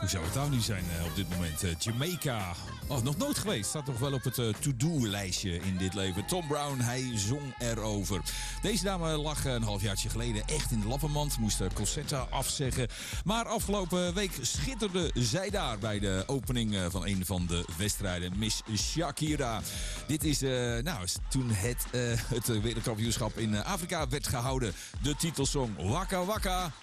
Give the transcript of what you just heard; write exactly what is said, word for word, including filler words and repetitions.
Hoe zou het nou nu zijn uh, op dit moment? Uh, Jamaica. Oh, nog nooit geweest. Staat nog wel op het uh, to-do-lijstje in dit leven. Tom Brown, hij zong erover. Deze dame lag een halfjaartje geleden echt in de lappenmand. Moest de Concerta afzeggen. Maar afgelopen week schitterde zij daar bij de opening van een van de wedstrijden. Miss Shakira. Dit is uh, nou, toen het, uh, het wereldkampioenschap in Afrika werd gehouden. De titelsong Waka Waka.